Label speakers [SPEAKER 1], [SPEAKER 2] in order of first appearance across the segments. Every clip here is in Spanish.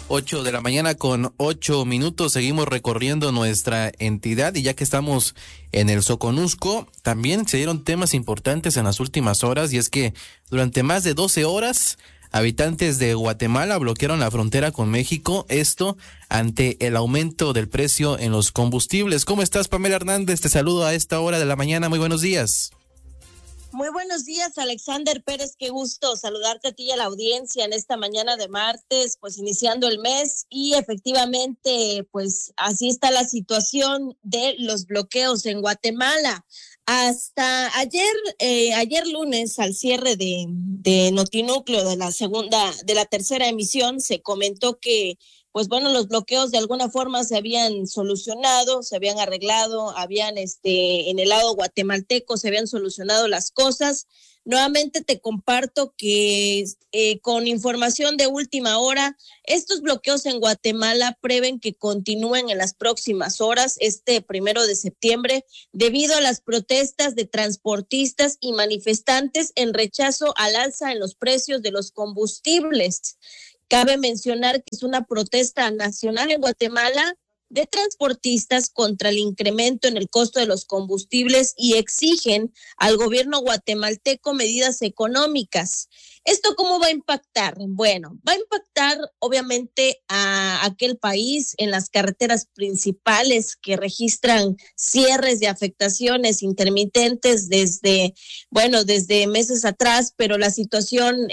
[SPEAKER 1] 8 de la mañana con 8 minutos. Seguimos recorriendo nuestra entidad y ya que estamos en el Soconusco, también se dieron temas importantes en las últimas horas, y es que durante más de 12 horas habitantes de Guatemala bloquearon la frontera con México, esto ante el aumento del precio en los combustibles. ¿Cómo estás, Pamela Hernández? Te saludo a esta hora de la mañana. Muy buenos días.
[SPEAKER 2] Muy buenos días, Alexander Pérez, qué gusto saludarte a ti y a la audiencia en esta mañana de martes, pues iniciando el mes, y efectivamente, pues así está la situación de los bloqueos en Guatemala. Hasta ayer lunes, al cierre de Notinúcleo de la tercera emisión, se comentó que pues bueno, los bloqueos de alguna forma se habían solucionado, se habían arreglado, en el lado guatemalteco se habían solucionado las cosas. Nuevamente te comparto que con información de última hora, estos bloqueos en Guatemala prevén que continúen en las próximas horas, 1 de septiembre, debido a las protestas de transportistas y manifestantes en rechazo al alza en los precios de los combustibles. Cabe mencionar que es una protesta nacional en Guatemala de transportistas contra el incremento en el costo de los combustibles y exigen al gobierno guatemalteco medidas económicas. ¿Esto cómo va a impactar? Bueno, va a impactar obviamente a aquel país en las carreteras principales que registran cierres de afectaciones intermitentes desde meses atrás, pero la situación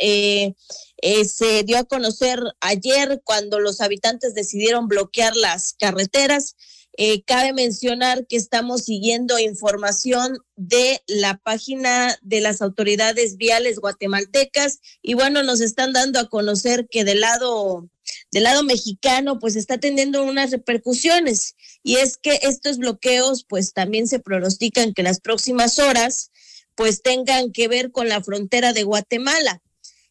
[SPEAKER 2] se dio a conocer ayer cuando los habitantes decidieron bloquear las carreteras. Cabe mencionar que estamos siguiendo información de la página de las autoridades viales guatemaltecas y bueno, nos están dando a conocer que del lado mexicano pues está teniendo unas repercusiones, y es que estos bloqueos pues también se pronostican que las próximas horas pues tengan que ver con la frontera de Guatemala.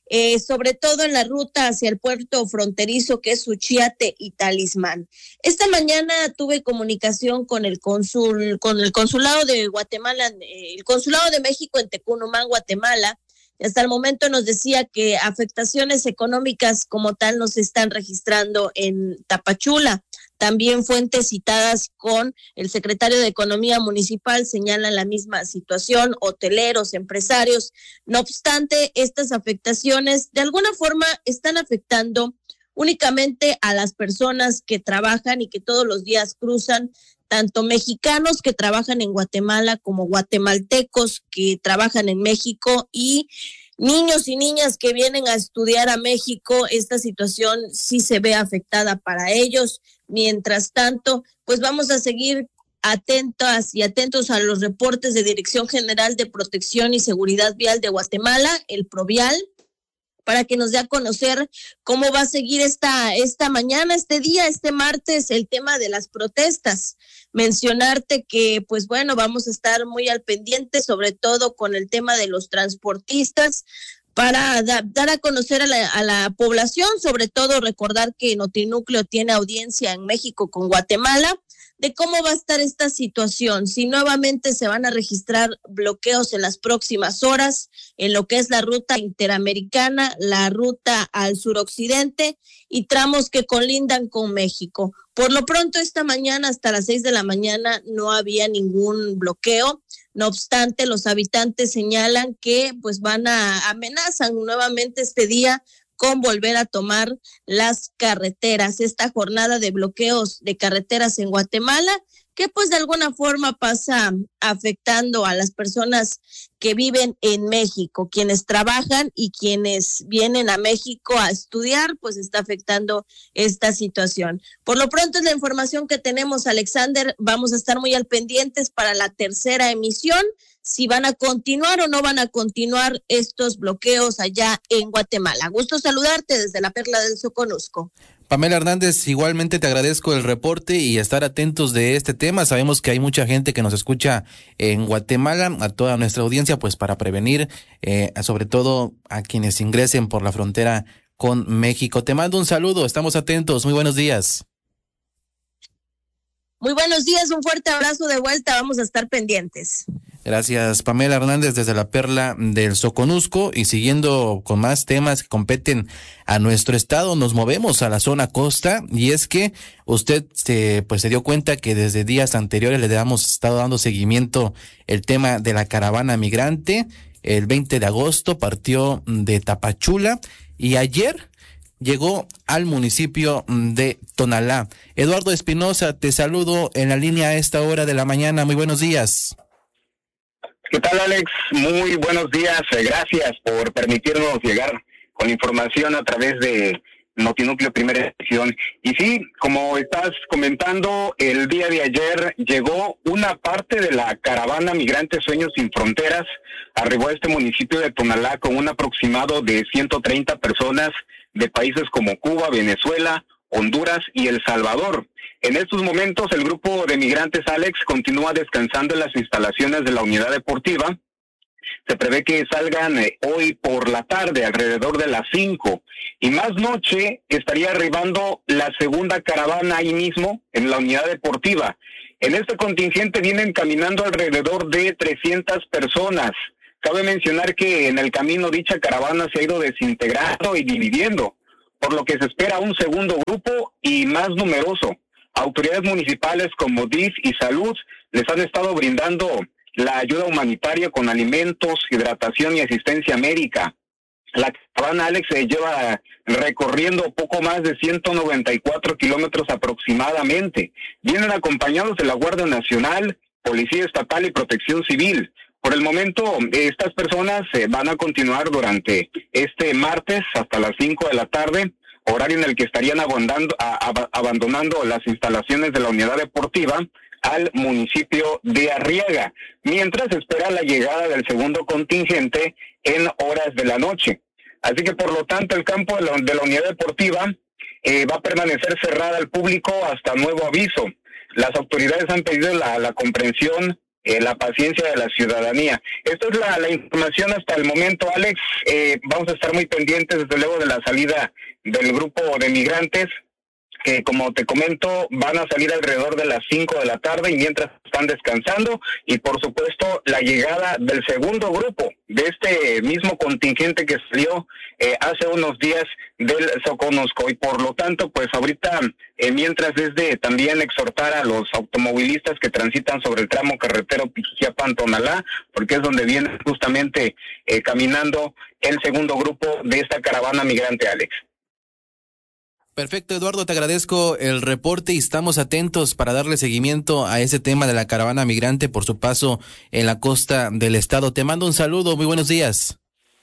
[SPEAKER 2] Sobre todo en la ruta hacia el puerto fronterizo que es Suchiate y Talismán. Esta mañana tuve comunicación con el consulado de Guatemala, el consulado de México en Tecunumán, Guatemala. Y hasta el momento nos decía que afectaciones económicas como tal no se están registrando en Tapachula. También fuentes citadas con el secretario de Economía Municipal señalan la misma situación, hoteleros, empresarios. No obstante, estas afectaciones de alguna forma están afectando únicamente a las personas que trabajan y que todos los días cruzan, tanto mexicanos que trabajan en Guatemala como guatemaltecos que trabajan en México y niños y niñas que vienen a estudiar a México. Esta situación sí se ve afectada para ellos. Mientras tanto, pues vamos a seguir atentas y atentos a los reportes de Dirección General de Protección y Seguridad Vial de Guatemala, el PROVIAL, para que nos dé a conocer cómo va a seguir esta mañana, este día, este martes, el tema de las protestas. Mencionarte que, pues bueno, vamos a estar muy al pendiente, sobre todo con el tema de los transportistas, para dar a conocer a la población, sobre todo recordar que Notinúcleo tiene audiencia en México con Guatemala, de cómo va a estar esta situación, si nuevamente se van a registrar bloqueos en las próximas horas en lo que es la ruta interamericana, la ruta al suroccidente y tramos que colindan con México. Por lo pronto, esta mañana hasta las 6 de la mañana no había ningún bloqueo. No obstante, los habitantes señalan que pues amenazan nuevamente este día con volver a tomar las carreteras. Esta jornada de bloqueos de carreteras en Guatemala, que pues de alguna forma pasa afectando a las personas que viven en México, quienes trabajan y quienes vienen a México a estudiar, pues está afectando esta situación. Por lo pronto es la información que tenemos, Alexander. Vamos a estar muy al pendientes para la tercera emisión, si van a continuar o no van a continuar estos bloqueos allá en Guatemala. Gusto saludarte desde la Perla del Soconusco.
[SPEAKER 1] Pamela Hernández, igualmente te agradezco el reporte y estar atentos de este tema. Sabemos que hay mucha gente que nos escucha en Guatemala, a toda nuestra audiencia, pues para prevenir, sobre todo a quienes ingresen por la frontera con México. Te mando un saludo, estamos atentos, muy buenos días.
[SPEAKER 2] Muy buenos días, un fuerte abrazo de vuelta, vamos a estar pendientes.
[SPEAKER 1] Gracias, Pamela Hernández, desde la Perla del Soconusco. Y siguiendo con más temas que competen a nuestro estado, nos movemos a la zona costa. Y es que usted se dio cuenta que desde días anteriores le habíamos estado dando seguimiento el tema de la caravana migrante. El 20 de agosto partió de Tapachula y ayer llegó al municipio de Tonalá. Eduardo Espinosa, te saludo en la línea a esta hora de la mañana. Muy buenos días.
[SPEAKER 3] ¿Qué tal, Alex? Muy buenos días. Gracias por permitirnos llegar con información a través de Notinúcleo Primera Edición. Y sí, como estás comentando, el día de ayer llegó una parte de la caravana Migrantes Sueños Sin Fronteras. Arribó a este municipio de Tonalá con un aproximado de 130 personas de países como Cuba, Venezuela, Honduras y El Salvador. En estos momentos, el grupo de migrantes, Alex, continúa descansando en las instalaciones de la unidad deportiva. Se prevé que salgan hoy por la tarde, alrededor de las 5. Y más noche estaría arribando la segunda caravana ahí mismo, en la unidad deportiva. En este contingente vienen caminando alrededor de 300 personas. Cabe mencionar que en el camino dicha caravana se ha ido desintegrando y dividiendo, por lo que se espera un segundo grupo y más numeroso. Autoridades municipales como DIF y Salud les han estado brindando la ayuda humanitaria con alimentos, hidratación y asistencia médica. La caravana, Alex, se lleva recorriendo poco más de 194 kilómetros aproximadamente. Vienen acompañados de la Guardia Nacional, Policía Estatal y Protección Civil. Por el momento, estas personas van a continuar durante este martes hasta las 5 de la tarde, horario en el que estarían abandonando las instalaciones de la unidad deportiva al municipio de Arriaga, mientras espera la llegada del segundo contingente en horas de la noche. Así que, por lo tanto, el campo de la unidad deportiva va a permanecer cerrada al público hasta nuevo aviso. Las autoridades han pedido la comprensión, la paciencia de la ciudadanía. Esta es la información hasta el momento, Alex. Vamos a estar muy pendientes, desde luego, de la salida del grupo de migrantes, que, como te comento, van a salir alrededor de las 5 de la tarde y mientras están descansando, y por supuesto la llegada del segundo grupo de este mismo contingente que salió hace unos días del Soconusco. Y por lo tanto, pues ahorita, mientras es de también exhortar a los automovilistas que transitan sobre el tramo carretero Pijijiapan-Tonalá, porque es donde viene justamente caminando el segundo grupo de esta caravana migrante, Alex.
[SPEAKER 1] Perfecto, Eduardo, te agradezco el reporte y estamos atentos para darle seguimiento a ese tema de la caravana migrante por su paso en la costa del estado. Te mando un saludo, muy buenos días.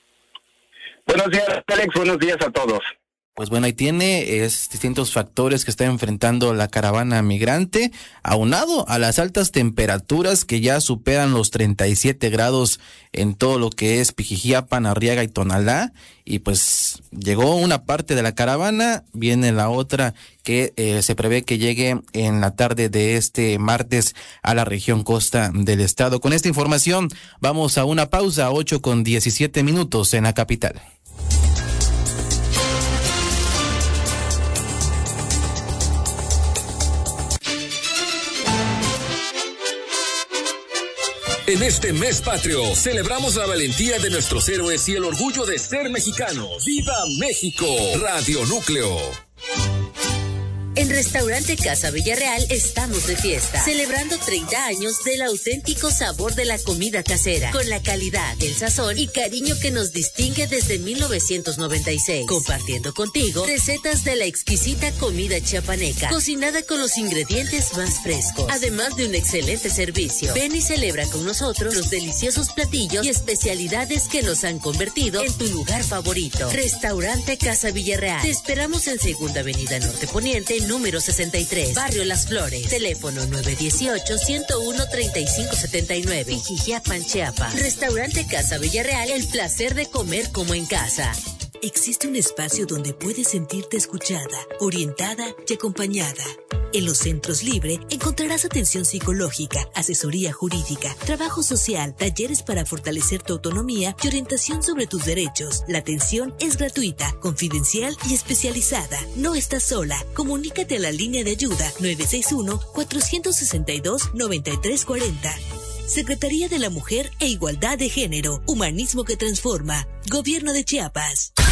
[SPEAKER 3] Buenos días, Alex, buenos días a todos.
[SPEAKER 1] Pues bueno, ahí tiene distintos factores que está enfrentando la caravana migrante, aunado a las altas temperaturas que ya superan los 37 grados en todo lo que es Pijijiapan, Arriaga y Tonalá. Y pues llegó una parte de la caravana, viene la otra que se prevé que llegue en la tarde de este martes a la región costa del estado. Con esta información vamos a una pausa, 8:17 en la capital.
[SPEAKER 4] En este mes patrio, celebramos la valentía de nuestros héroes y el orgullo de ser mexicanos. ¡Viva México! Radio Núcleo.
[SPEAKER 5] En Restaurante Casa Villarreal estamos de fiesta, celebrando 30 años del auténtico sabor de la comida casera, con la calidad, el sazón y cariño que nos distingue desde 1996, compartiendo contigo recetas de la exquisita comida chiapaneca, cocinada con los ingredientes más frescos, además de un excelente servicio. Ven y celebra con nosotros los deliciosos platillos y especialidades que nos han convertido en tu lugar favorito. Restaurante Casa Villarreal. Te esperamos en Segunda Avenida Norte Poniente, número 63, Barrio Las Flores. Teléfono 918-101-3579. Pijijiapan, Chiapas. Restaurante Casa Villarreal, el placer de comer como en casa.
[SPEAKER 6] Existe un espacio donde puedes sentirte escuchada, orientada y acompañada. En los Centros Libre encontrarás atención psicológica, asesoría jurídica, trabajo social, talleres para fortalecer tu autonomía y orientación sobre tus derechos. La atención es gratuita, confidencial y especializada. No estás sola. Comunícate a la línea de ayuda 961-462-9340. Secretaría de la Mujer e Igualdad de Género. Humanismo que transforma. Gobierno de Chiapas.